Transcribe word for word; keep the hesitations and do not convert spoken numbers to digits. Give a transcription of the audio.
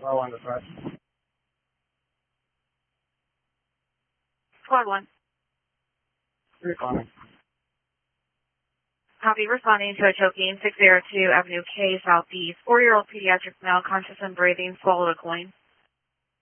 Well, on the press. Squad one. Recalling. Copy, responding to a choking six oh two Avenue K Southeast. Four-year-old pediatric male conscious and breathing, swallowed a coin.